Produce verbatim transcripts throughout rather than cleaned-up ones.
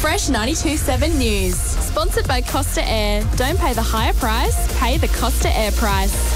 Fresh ninety-two point seven News. Sponsored by Costa Air. Don't pay the higher price, pay the Costa Air price.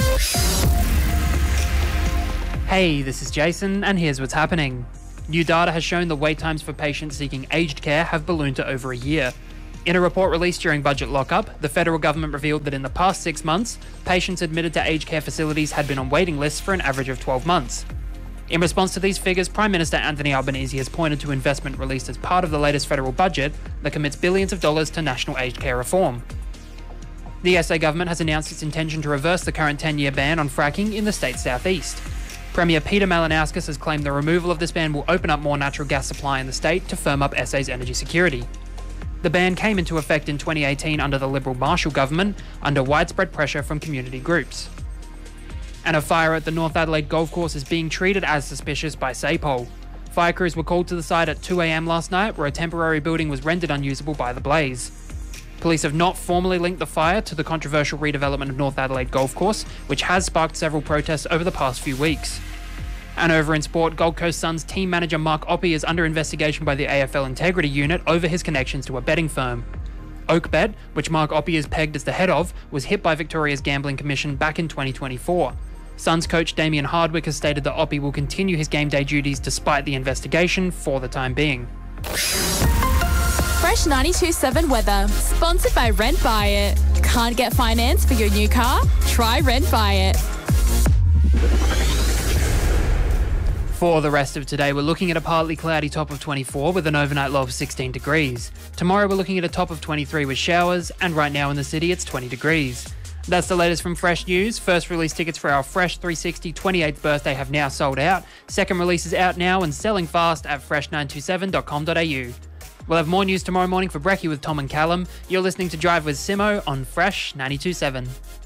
Hey, this is Jason, and here's what's happening. New data has shown the wait times for patients seeking aged care have ballooned to over a year. In a report released during budget lockup, the federal government revealed that in the past six months, patients admitted to aged care facilities had been on waiting lists for an average of twelve months. In response to these figures, Prime Minister Anthony Albanese has pointed to investment released as part of the latest federal budget that commits billions of dollars to national aged care reform. The S A government has announced its intention to reverse the current ten-year ban on fracking in the state's southeast. Premier Peter Malinauskas has claimed the removal of this ban will open up more natural gas supply in the state to firm up S A's energy security. The ban came into effect in twenty eighteen under the Liberal Marshall government, under widespread pressure from community groups. And a fire at the North Adelaide Golf Course is being treated as suspicious by SAPOL. Fire crews were called to the site at two a.m. last night, where a temporary building was rendered unusable by the blaze. Police have not formally linked the fire to the controversial redevelopment of North Adelaide Golf Course, which has sparked several protests over the past few weeks. And over in sport, Gold Coast Suns team manager Mark Oppie is under investigation by the A F L Integrity Unit over his connections to a betting firm. Oakbet, which Mark Oppie is pegged as the head of, was hit by Victoria's Gambling Commission back in twenty twenty-four. Suns coach Damien Hardwick has stated that Oppie will continue his game day duties despite the investigation for the time being. Fresh ninety-two point seven weather. Sponsored by Rent Buy It. Can't get finance for your new car? Try Rent Buy It. For the rest of today, we're looking at a partly cloudy top of twenty-four with an overnight low of sixteen degrees. Tomorrow we're looking at a top of twenty-three with showers, and right now in the city it's twenty degrees. That's the latest from Fresh News. First release tickets for our Fresh three sixty twenty-eighth birthday have now sold out. Second release is out now and selling fast at fresh nine two seven dot com dot a u. We'll have more news tomorrow morning for Brekkie with Tom and Callum. You're listening to Drive with Simo on Fresh ninety-two point seven.